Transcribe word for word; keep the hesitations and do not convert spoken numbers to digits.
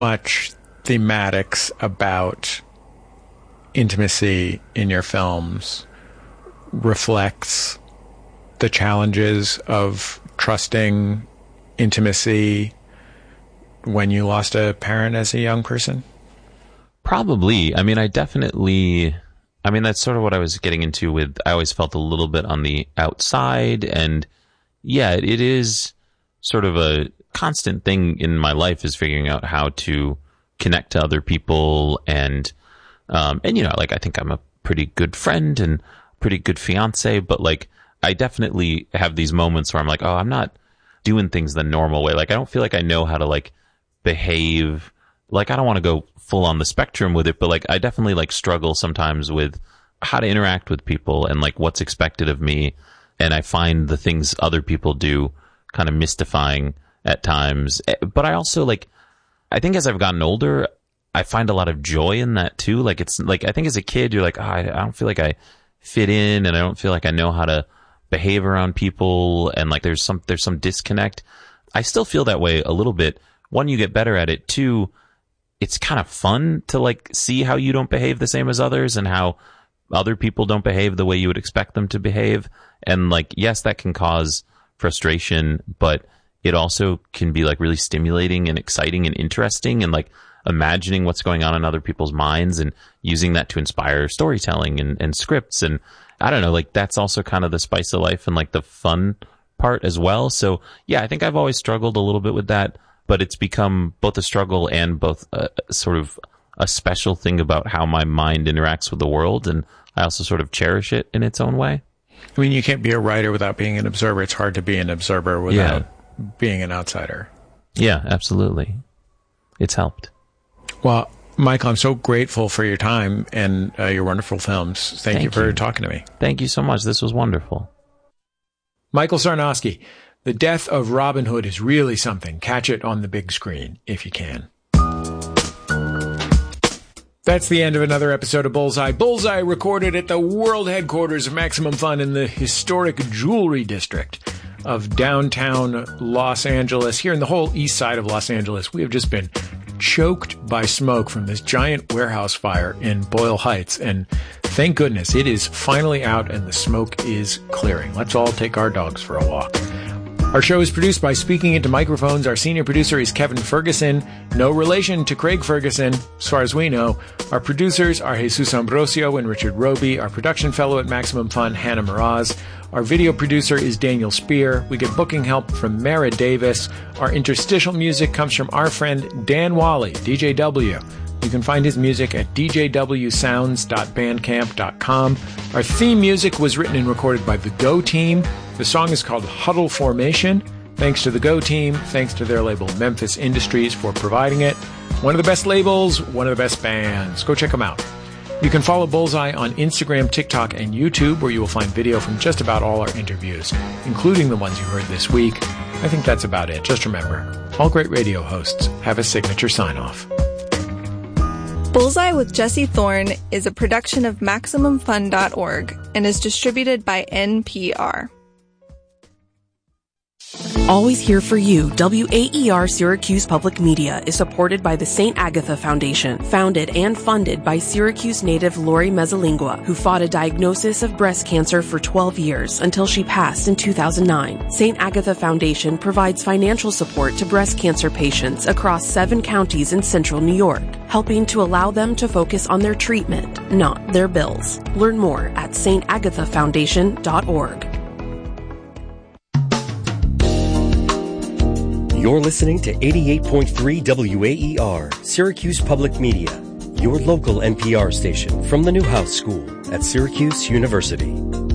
much thematics about intimacy in your films reflects the challenges of trusting intimacy when you lost a parent as a young person? Probably. I mean, I definitely, I mean, that's sort of what I was getting into with, I always felt a little bit on the outside. And yeah, it, it is sort of a constant thing in my life is figuring out how to connect to other people. And, um, and, you know, like, I think I'm a pretty good friend and pretty good fiance, but like, I definitely have these moments where I'm like, oh, I'm not doing things the normal way. Like, I don't feel like I know how to like behave. Like, I don't want to go full on the spectrum with it, but like, I definitely like struggle sometimes with how to interact with people and like what's expected of me. And I find the things other people do kind of mystifying at times. But I also like, I think as I've gotten older, I find a lot of joy in that too. Like, it's like, I think as a kid, you're like, oh, I, I don't feel like I fit in and I don't feel like I know how to behave around people. And like, there's some, there's some disconnect. I still feel that way a little bit. One, you get better at it. Two, it's kind of fun to like see how you don't behave the same as others and how other people don't behave the way you would expect them to behave. And like, yes, that can cause frustration, but it also can be like really stimulating and exciting and interesting and like imagining what's going on in other people's minds and using that to inspire storytelling and, and scripts. And I don't know, like that's also kind of the spice of life and like the fun part as well. So yeah, I think I've always struggled a little bit with that, but it's become both a struggle and both a, sort of a special thing about how my mind interacts with the world. And I also sort of cherish it in its own way. I mean, you can't be a writer without being an observer. It's hard to be an observer without yeah. being an outsider. Yeah, absolutely. It's helped. Well, Michael, I'm so grateful for your time and uh, your wonderful films. Thank, Thank you for you. talking to me. Thank you so much. This was wonderful. Michael Sarnoski, The Death of Robin Hood is really something. Catch it on the big screen if you can. That's the end of another episode of Bullseye. Bullseye recorded at the world headquarters of Maximum Fun in the historic Jewelry District of downtown Los Angeles. Here in the whole east side of Los Angeles, we have just been choked by smoke from this giant warehouse fire in Boyle Heights. And thank goodness it is finally out and the smoke is clearing. Let's all take our dogs for a walk. Our show is produced by Speaking Into Microphones. Our senior producer is Kevin Ferguson, no relation to Craig Ferguson, as far as we know. Our producers are Jesus Ambrosio and Richard Roby. Our production fellow at Maximum Fun, Hannah Miraz. Our video producer is Daniel Spear. We get booking help from Mara Davis. Our interstitial music comes from our friend Dan Wally, D J W. You can find his music at d j w sounds dot bandcamp dot com. Our theme music was written and recorded by the Go Team. The song is called Huddle Formation. Thanks to the Go Team, thanks to their label Memphis Industries for providing it. One of the best labels, one of the best bands. Go check them out. You can follow Bullseye on Instagram, TikTok, and YouTube, where you will find video from just about all our interviews, including the ones you heard this week. I think that's about it. Just remember, all great radio hosts have a signature sign-off. Bullseye with Jesse Thorne is a production of Maximum Fun dot org and is distributed by N P R. Always here for you, W A E R Syracuse Public Media is supported by the Saint Agatha Foundation, founded and funded by Syracuse native Lori Mezzalingua, who fought a diagnosis of breast cancer for twelve years until she passed in two thousand nine. Saint Agatha Foundation provides financial support to breast cancer patients across seven counties in central New York, helping to allow them to focus on their treatment, not their bills. Learn more at saint agatha foundation dot org. You're listening to eighty-eight point three W A E R, Syracuse Public Media, your local N P R station from the Newhouse School at Syracuse University.